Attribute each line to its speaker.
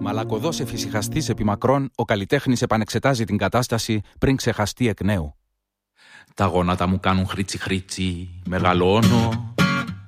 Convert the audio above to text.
Speaker 1: Μαλακωδός εφησυχαστής επί μακρόν, ο καλλιτέχνης επανεξετάζει την κατάσταση πριν ξεχαστεί εκ νέου.
Speaker 2: Τα γόνατα μου κάνουν χρήτσι χρήτσι, μεγαλώνω,